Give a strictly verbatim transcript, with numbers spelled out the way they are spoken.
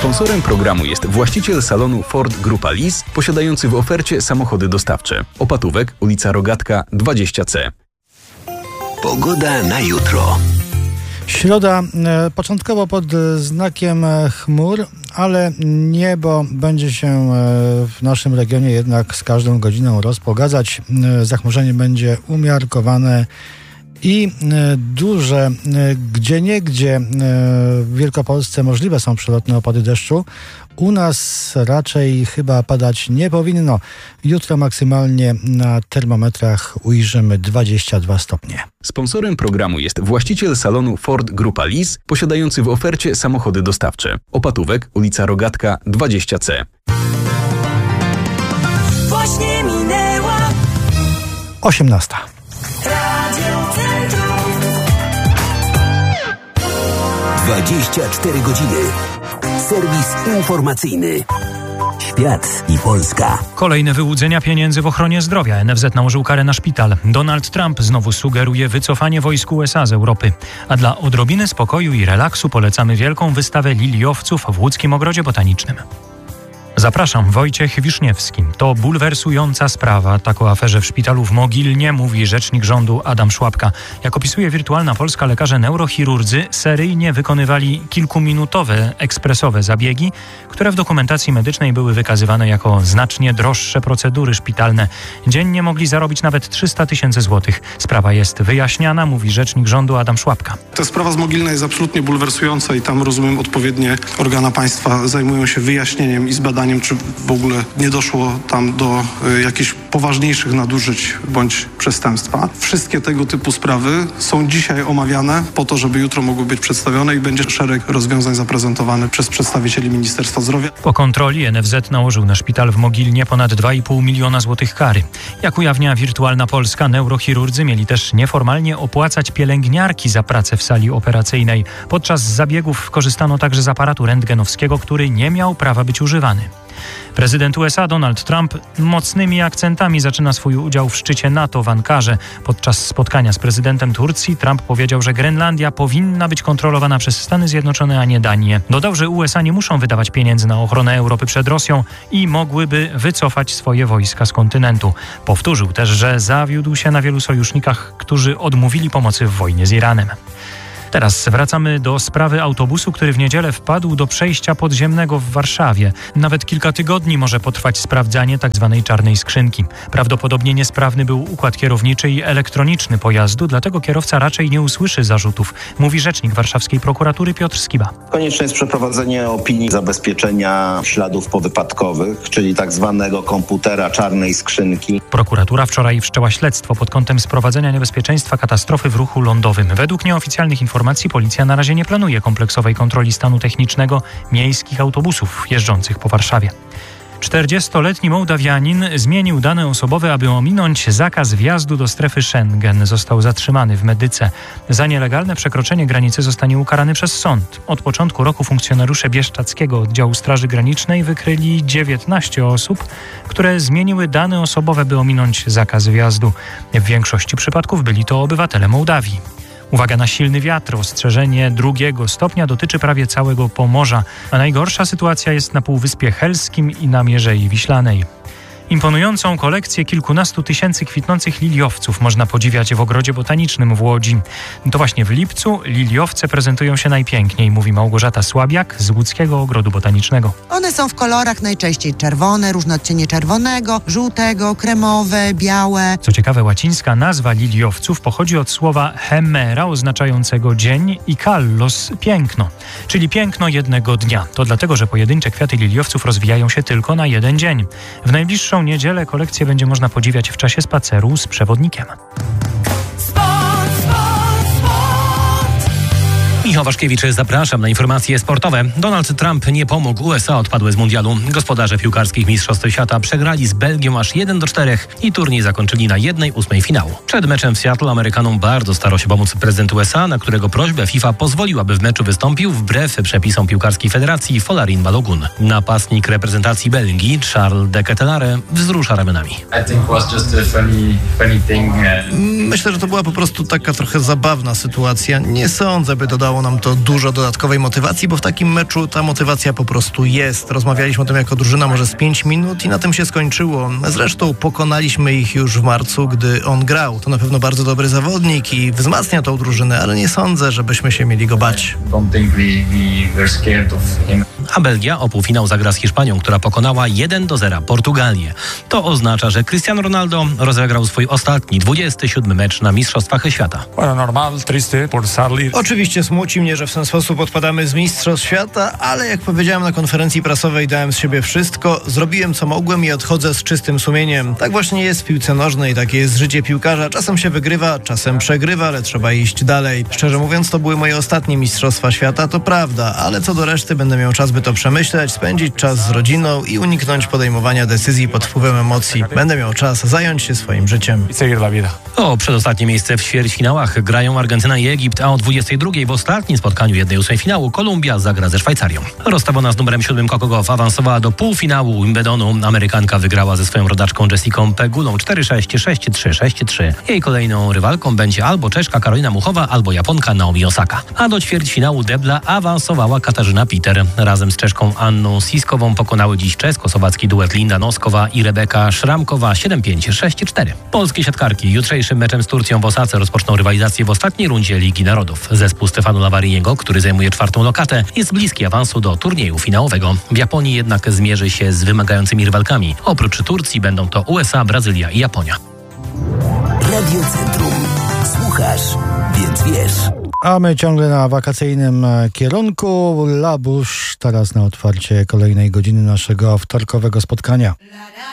Sponsorem programu jest właściciel salonu Ford Grupa Lis, posiadający w ofercie samochody dostawcze. Opatówek, ulica Rogatka dwadzieścia C. Pogoda na jutro. Środa e, początkowo pod znakiem chmur, ale niebo będzie się e, w naszym regionie jednak z każdą godziną rozpogadzać. E, zachmurzenie będzie umiarkowane i e, duże. E, gdzieniegdzie e, w Wielkopolsce możliwe są przelotne opady deszczu. U nas raczej chyba padać nie powinno. Jutro maksymalnie na termometrach ujrzymy dwadzieścia dwa stopnie. Sponsorem programu jest właściciel salonu Ford Grupa Lis, posiadający w ofercie samochody dostawcze. Opatówek, ulica Rogatka dwadzieścia C. Właśnie minęła osiemnasta. dwadzieścia cztery godziny. Serwis informacyjny. Świat i Polska. Kolejne wyłudzenia pieniędzy w ochronie zdrowia. N F Z nałożył karę na szpital. Donald Trump znowu sugeruje wycofanie wojsk U S A z Europy. A dla odrobiny spokoju i relaksu polecamy wielką wystawę liliowców w łódzkim Ogrodzie Botanicznym. Zapraszam, Wojciech Wiszniewski. To bulwersująca sprawa. Tak o aferze w szpitalu w Mogilnie mówi rzecznik rządu Adam Szłapka. Jak opisuje Wirtualna Polska, lekarze neurochirurdzy seryjnie wykonywali kilkuminutowe, ekspresowe zabiegi, które w dokumentacji medycznej były wykazywane jako znacznie droższe procedury szpitalne. Dziennie mogli zarobić nawet trzysta tysięcy złotych. Sprawa jest wyjaśniana, mówi rzecznik rządu Adam Szłapka. Ta sprawa z Mogilna jest absolutnie bulwersująca i tam, rozumiem, odpowiednie organa państwa zajmują się wyjaśnieniem i zbadaniem, czy w ogóle nie doszło tam do y, jakichś poważniejszych nadużyć bądź przestępstwa. Wszystkie tego typu sprawy są dzisiaj omawiane po to, żeby jutro mogły być przedstawione i będzie szereg rozwiązań zaprezentowany przez przedstawicieli Ministerstwa Zdrowia. Po kontroli N F Z nałożył na szpital w Mogilnie ponad dwa i pół miliona złotych kary. Jak ujawnia Wirtualna Polska, neurochirurdzy mieli też nieformalnie opłacać pielęgniarki za pracę w sali operacyjnej. Podczas zabiegów korzystano także z aparatu rentgenowskiego, który nie miał prawa być używany. Prezydent U S A Donald Trump mocnymi akcentami zaczyna swój udział w szczycie NATO w Ankarze. Podczas spotkania z prezydentem Turcji Trump powiedział, że Grenlandia powinna być kontrolowana przez Stany Zjednoczone, a nie Danię. Dodał, że U S A nie muszą wydawać pieniędzy na ochronę Europy przed Rosją i mogłyby wycofać swoje wojska z kontynentu. Powtórzył też, że zawiódł się na wielu sojusznikach, którzy odmówili pomocy w wojnie z Iranem. Teraz wracamy do sprawy autobusu, który w niedzielę wpadł do przejścia podziemnego w Warszawie. Nawet kilka tygodni może potrwać sprawdzanie tzw. czarnej skrzynki. Prawdopodobnie niesprawny był układ kierowniczy i elektroniczny pojazdu, dlatego kierowca raczej nie usłyszy zarzutów, mówi rzecznik warszawskiej prokuratury Piotr Skiba. Konieczne jest przeprowadzenie opinii zabezpieczenia śladów powypadkowych, czyli tzw. komputera czarnej skrzynki. Prokuratura wczoraj wszczęła śledztwo pod kątem sprowadzenia niebezpieczeństwa katastrofy w ruchu lądowym. Według nieoficjalnych informacji policja na razie nie planuje kompleksowej kontroli stanu technicznego miejskich autobusów jeżdżących po Warszawie. czterdziestoletni Mołdawianin zmienił dane osobowe, aby ominąć zakaz wjazdu do strefy Schengen. Został zatrzymany w Medyce. Za nielegalne przekroczenie granicy zostanie ukarany przez sąd. Od początku roku funkcjonariusze Bieszczadzkiego Oddziału Straży Granicznej wykryli dziewiętnaście osób, które zmieniły dane osobowe, by ominąć zakaz wjazdu. W większości przypadków byli to obywatele Mołdawii. Uwaga na silny wiatr. Ostrzeżenie drugiego stopnia dotyczy prawie całego Pomorza, a najgorsza sytuacja jest na Półwyspie Helskim i na Mierzei Wiślanej. Imponującą kolekcję kilkunastu tysięcy kwitnących liliowców można podziwiać w Ogrodzie Botanicznym w Łodzi. To właśnie w lipcu liliowce prezentują się najpiękniej, mówi Małgorzata Słabiak z Łódzkiego Ogrodu Botanicznego. One są w kolorach najczęściej czerwone, różne odcienie czerwonego, żółtego, kremowe, białe. Co ciekawe, łacińska nazwa liliowców pochodzi od słowa hemera, oznaczającego dzień, i kallos, piękno, czyli piękno jednego dnia. To dlatego, że pojedyncze kwiaty liliowców rozwijają się tylko na jeden dzień. W najbliższą niedzielę kolekcję będzie można podziwiać w czasie spaceru z przewodnikiem. Michał Waszkiewicz, zapraszam na informacje sportowe. Donald Trump nie pomógł. U S A odpadły z mundialu. Gospodarze piłkarskich Mistrzostw Świata przegrali z Belgią aż jeden do czterech i turniej zakończyli na jednej ósmej finału. Przed meczem w Seattle Amerykanom bardzo starał się pomóc prezydent U S A, na którego prośbę FIFA pozwoliła, by w meczu wystąpił wbrew przepisom piłkarskiej federacji Folarin Balogun. Napastnik reprezentacji Belgii Charles de Ketelaere wzrusza ramionami. Myślę, że to była po prostu taka trochę zabawna sytuacja. Nie sądzę, by to dało nam to dużo dodatkowej motywacji, bo w takim meczu ta motywacja po prostu jest. Rozmawialiśmy o tym jako drużyna może z pięć minut i na tym się skończyło. Zresztą pokonaliśmy ich już w marcu, gdy on grał. To na pewno bardzo dobry zawodnik i wzmacnia tą drużynę, ale nie sądzę, żebyśmy się mieli go bać. A Belgia o półfinał zagra z Hiszpanią, która pokonała jeden do zera Portugalię. To oznacza, że Cristiano Ronaldo rozegrał swój ostatni, dwudziesty siódmy mecz na Mistrzostwach Świata. Oczywiście smuci mnie, że w ten sposób odpadamy z Mistrzostw Świata, ale jak powiedziałem na konferencji prasowej, dałem z siebie wszystko, zrobiłem co mogłem i odchodzę z czystym sumieniem. Tak właśnie jest w piłce nożnej, takie jest życie piłkarza. Czasem się wygrywa, czasem przegrywa, ale trzeba iść dalej. Szczerze mówiąc, to były moje ostatnie Mistrzostwa Świata, to prawda, ale co do reszty będę miał czas, by to przemyśleć, spędzić czas z rodziną i uniknąć podejmowania decyzji pod wpływem emocji. Będę miał czas zająć się swoim życiem. O przedostatnie miejsce w ćwierćfinałach grają Argentyna i Egipt, a o dwudziestej drugiej w ostatnim spotkaniu jednej ósmej finału Kolumbia zagra ze Szwajcarią. Rozstawiona z numerem siódmym Coco Gauff awansowała do półfinału Wimbledonu. Amerykanka wygrała ze swoją rodaczką Jessicą Pegulą cztery sześć, sześć trzy, sześć trzy. Jej kolejną rywalką będzie albo Czeszka Karolina Muchowa, albo Japonka Naomi Osaka. A do ćwierćfinału debla awansowała Katarzyna Peter. Razem z Czeszką Anną Siskową pokonały dziś czesko-słowacki duet Linda Noskowa i Rebeka Szramkowa siedem pięć, sześć cztery. Polskie siatkarki jutrzejszym meczem z Turcją w Osace rozpoczną rywalizację w ostatniej rundzie Ligi Narodów. Zespół Stefano Lavariniego, który zajmuje czwartą lokatę, jest bliski awansu do turnieju finałowego. W Japonii jednak zmierzy się z wymagającymi rywalkami. Oprócz Turcji będą to U S A, Brazylia i Japonia. Radio Centrum. Słuchasz, więc wiesz. A my ciągle na wakacyjnym kierunku. Labusz teraz na otwarcie kolejnej godziny naszego wtorkowego spotkania.